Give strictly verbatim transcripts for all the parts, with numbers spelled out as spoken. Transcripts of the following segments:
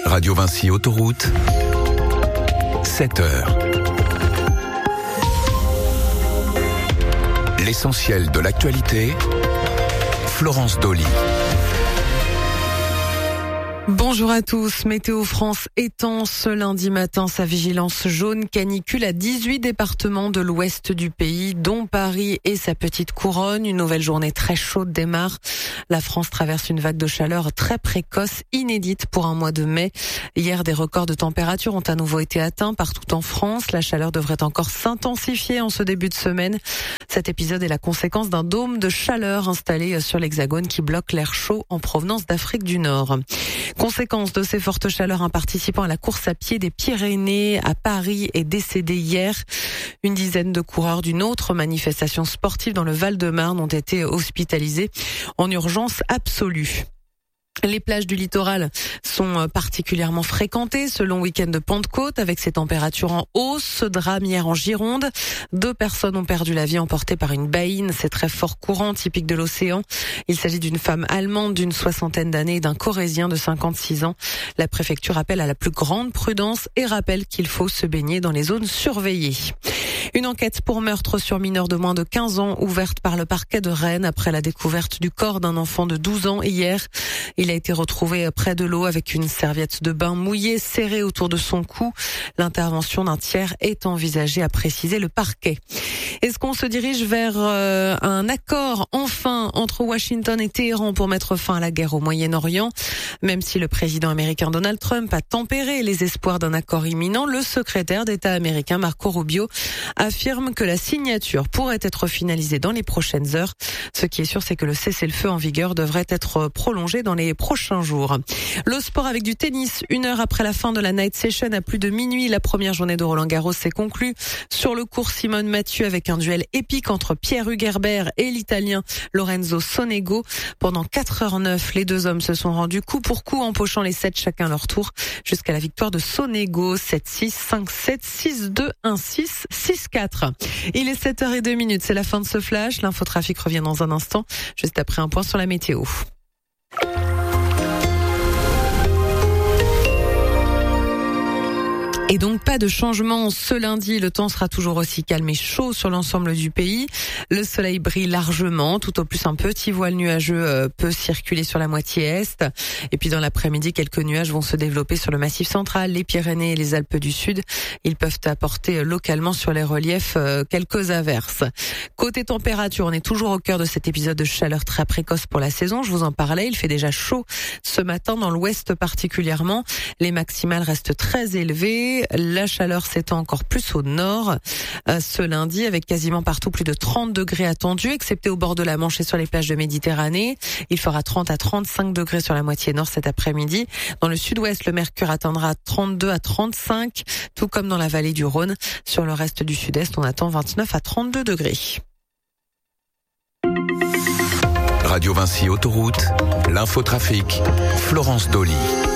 Radio Vinci Autoroute, sept heures. L'essentiel de l'actualité, Florence Dolly. Bonjour à tous. Météo France étend ce lundi matin sa vigilance jaune canicule à dix-huit départements de l'ouest du pays, dont Paris et sa petite couronne. Une nouvelle journée très chaude démarre. La France traverse une vague de chaleur très précoce, inédite pour un mois de mai. Hier, des records de température ont à nouveau été atteints partout en France. La chaleur devrait encore s'intensifier en ce début de semaine. Cet épisode est la conséquence d'un dôme de chaleur installé sur l'Hexagone qui bloque l'air chaud en provenance d'Afrique du Nord. Conséquence de ces fortes chaleurs, un participant à la course à pied des Pyrénées à Paris est décédé hier. Une dizaine de coureurs d'une autre manifestation sportive dans le Val-de-Marne ont été hospitalisés en urgence absolue. Les plages du littoral sont particulièrement fréquentées ce long week-end de Pentecôte avec ces températures en hausse. Ce drame hier en Gironde. Deux personnes ont perdu la vie emportées par une baïne. C'est très fort courant, typique de l'océan. Il s'agit d'une femme allemande d'une soixantaine d'années et d'un Corrézien de cinquante-six ans. La préfecture appelle à la plus grande prudence et rappelle qu'il faut se baigner dans les zones surveillées. Une enquête pour meurtre sur mineur de moins de quinze ans ouverte par le parquet de Rennes après la découverte du corps d'un enfant de douze ans hier. Il a été retrouvé près de l'eau avec une serviette de bain mouillée serrée autour de son cou. L'intervention d'un tiers est envisagée, a précisé le parquet. Est-ce qu'on se dirige vers euh, un accord enfin entre Washington et Téhéran pour mettre fin à la guerre au Moyen-Orient? Même si le président américain Donald Trump a tempéré les espoirs d'un accord imminent, le secrétaire d'État américain Marco Rubio affirme que la signature pourrait être finalisée dans les prochaines heures. Ce qui est sûr, c'est que le cessez-le-feu en vigueur devrait être prolongé dans les prochains jours. Le sport avec du tennis. Une heure après la fin de la night session, à plus de minuit, la première journée de Roland-Garros s'est conclue. Sur le court, Simone Mathieu avec un duel épique entre Pierre Hugerbert et l'Italien Lorenzo Sonego. Pendant quatre heures neuf, les deux hommes se sont rendus coup pour coup, empochant les sets chacun leur tour, jusqu'à la victoire de Sonego. sept six, cinq sept, six deux, un six, six quatre. Il est sept heures deux minutes, c'est la fin de ce flash. L'infotrafic revient dans un instant, juste après un point sur la météo. Et donc pas de changement ce lundi, le temps sera toujours aussi calme et chaud sur l'ensemble du pays. Le soleil brille largement, tout au plus un petit voile nuageux euh, peut circuler sur la moitié est. Et puis dans l'après-midi, quelques nuages vont se développer sur le Massif central, les Pyrénées et les Alpes du Sud. Ils peuvent apporter localement sur les reliefs euh, quelques averses. Côté température, on est toujours au cœur de cet épisode de chaleur très précoce pour la saison. Je vous en parlais, il fait déjà chaud ce matin dans l'ouest particulièrement. Les maximales restent très élevées. La chaleur s'étend encore plus au nord euh, ce lundi avec quasiment partout plus de trente degrés attendus, excepté au bord de la Manche et sur les plages de Méditerranée. Il fera trente à trente-cinq degrés sur la moitié nord cet après-midi. Dans le sud-ouest, le mercure atteindra trente-deux à trente-cinq, tout comme dans la vallée du Rhône. Sur le reste du sud-est, on attend vingt-neuf à trente-deux degrés. Radio Vinci Autoroute, l'infotrafic, Florence Dolly.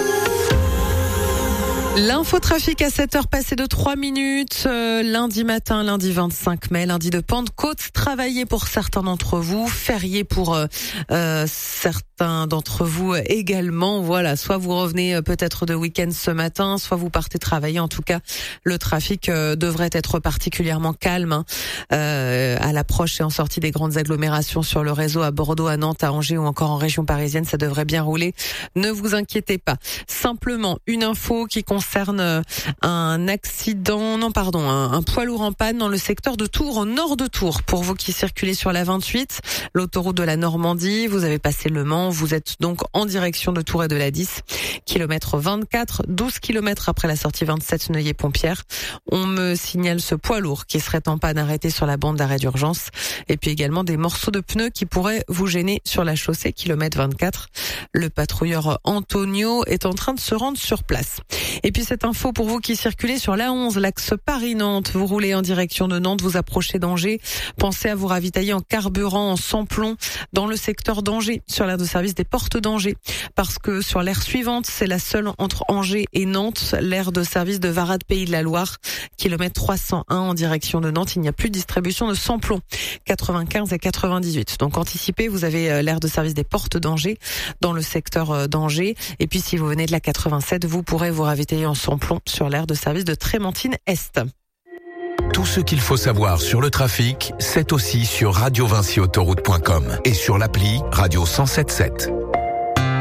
L'infotrafic à sept heures passées de trois minutes, euh, lundi matin, lundi vingt-cinq mai, lundi de Pentecôte, travaillé pour certains d'entre vous, férié pour euh, euh, certains d'entre vous également. Voilà, soit vous revenez peut-être de week-end ce matin, soit vous partez travailler. En tout cas, le trafic euh, devrait être particulièrement calme hein, euh, à l'approche et en sortie des grandes agglomérations sur le réseau à Bordeaux, à Nantes, à Angers ou encore en région parisienne. Ça devrait bien rouler. Ne vous inquiétez pas. Simplement, une info qui concerne concerne un accident, non pardon, un, un poids lourd en panne dans le secteur de Tours, au nord de Tours. Pour vous qui circulez sur la vingt-huit, l'autoroute de la Normandie, vous avez passé Le Mans, vous êtes donc en direction de Tours et de la dix, kilomètre vingt-quatre, douze kilomètres après la sortie vingt-sept Neuilly-Pompierre. On me signale ce poids lourd qui serait en panne arrêté sur la bande d'arrêt d'urgence et puis également des morceaux de pneus qui pourraient vous gêner sur la chaussée, kilomètre vingt-quatre. Le patrouilleur Antonio est en train de se rendre sur place. Et puis cette info pour vous qui circulez sur l'A onze, l'axe Paris-Nantes. Vous roulez en direction de Nantes, vous approchez d'Angers. Pensez à vous ravitailler en carburant, en sans-plomb dans le secteur d'Angers, sur l'aire de service des portes d'Angers. Parce que sur l'aire suivante, c'est la seule entre Angers et Nantes, l'aire de service de Varade Pays de la Loire, kilomètre trois cent un en direction de Nantes. Il n'y a plus de distribution de sans-plomb. quatre-vingt-quinze et quatre-vingt-dix-huit. Donc anticipez, vous avez l'aire de service des portes d'Angers dans le secteur d'Angers. Et puis si vous venez de la quatre-vingt-sept, vous pourrez vous ravitailler en sans-plomb sur l'aire de service de Trémentine-Est. Tout ce qu'il faut savoir sur le trafic, c'est aussi sur radio vinci autoroute point com et sur l'appli Radio cent sept sept.